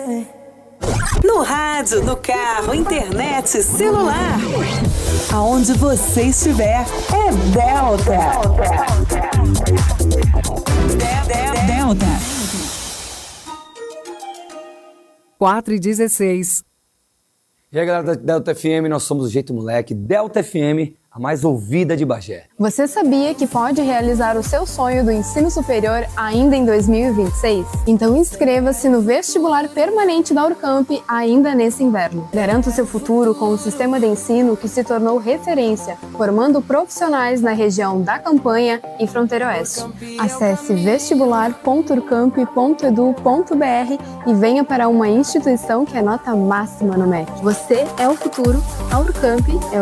No rádio, no carro, internet, celular. Aonde você estiver, é Delta. Delta. 4h16. E aí, galera da Delta FM, nós somos o Jeito Moleque, Delta FM, a mais ouvida de Bagé. Você sabia que pode realizar o seu sonho do ensino superior ainda em 2026? Então inscreva-se no vestibular permanente da Urcamp ainda nesse inverno. Garanta o seu futuro com um sistema de ensino que se tornou referência, formando profissionais na região da Campanha e Fronteira Oeste. Acesse vestibular.urcamp.edu.br e venha para uma instituição que é nota máxima no MEC. Você é o futuro, a Urcamp é